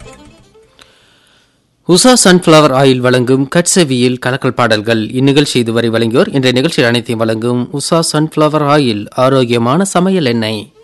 Usha sunflower oil வழங்கும் கட்செவியில் கலக்கல் பாடல்கள். இந்நிகழ்ச்சி இதுவரை வழங்கியோர். இன்றைய நிகழ்ச்சியில் அனைத்தையும் வழங்கும் உஷா சன்ஃபிளவர் ஆயில், ஆரோக்கியமான சமையல் எண்ணெய்.